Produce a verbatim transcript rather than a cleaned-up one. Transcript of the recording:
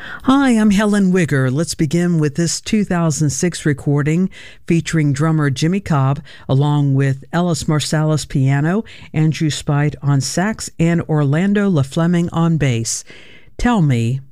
Hi, I'm Helen Wigger. Let's begin with this two thousand six recording featuring drummer Jimmy Cobb, along with Ellis Marsalis piano, Andrew Spite on sax, and Orlando LaFleming on bass. Tell Me.